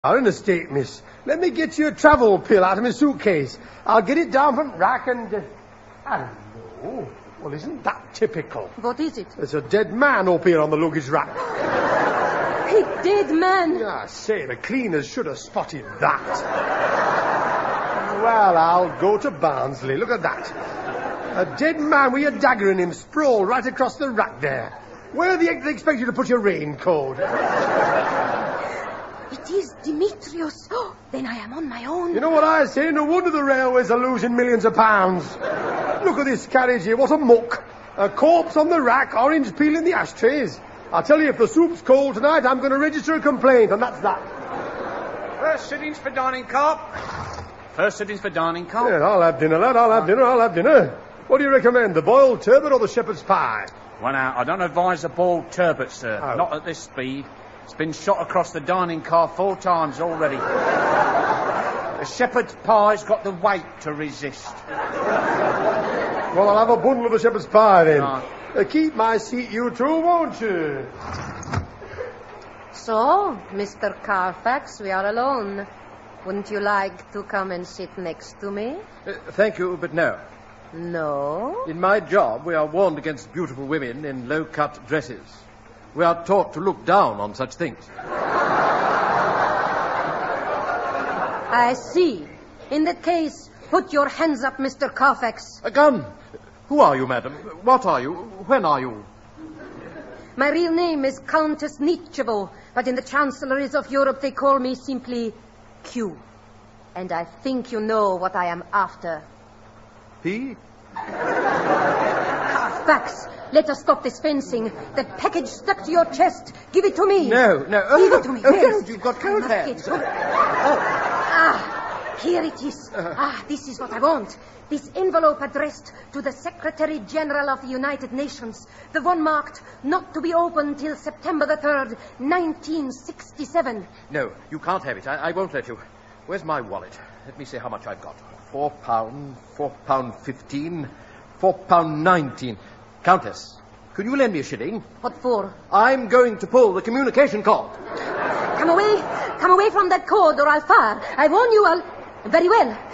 are in a state, miss. Let me get you a travel pill out of my suitcase. I'll get it down from rack and... Hello. Well, isn't that typical? What is it? There's a dead man up here on the luggage rack. A dead man? I say, the cleaners should have spotted that. Well, I'll go to Barnsley. Look at that. A dead man with a dagger in him sprawled right across the rack there. Where do they expect you to put your raincoat? It is Demetrius. Oh, then I am on my own. You know what I say? No wonder the railways are losing millions of pounds. Look at this carriage here. What a muck. A corpse on the rack, orange peel in the ashtrays. I'll tell you, if the soup's cold tonight, I'm going to register a complaint, and that's that. First sittings for dining car. First sittings for dining car. Yeah, I'll have dinner, lad. I'll have dinner. What do you recommend, the boiled turbot or the shepherd's pie? Well, now, I don't advise a boiled turbot, sir. Oh. Not at this speed. It's been shot across the dining car 4 times already. The shepherd's pie's got the weight to resist. Well, I'll have a bundle of the shepherd's pie, then. Right. Keep my seat, you two, won't you? So, Mr. Carfax, we are alone. Wouldn't you like to come and sit next to me? Thank you, but no. No? In my job, we are warned against beautiful women in low-cut dresses. We are taught to look down on such things. I see. In that case, put your hands up, Mr. Carfax. A gun! Who are you, madam? What are you? When are you? My real name is Countess Nietzschevo, but in the chancelleries of Europe they call me simply Q. And I think you know what I am after. P? Carfax, let us stop this fencing. That package stuck to your chest. Give it to me. No. Give it to me. Don't. You've got cold I hands. must get- Here it is. This is what I want. This envelope addressed to the Secretary General of the United Nations. The one marked not to be opened till September the 3rd, 1967. No, you can't have it. I won't let you. Where's my wallet? Let me see how much I've got. £4, £4.15, £4.19. Countess, could you lend me a shilling? What for? I'm going to pull the communication cord. Come away from that cord or I'll fire. I warn you, Very well.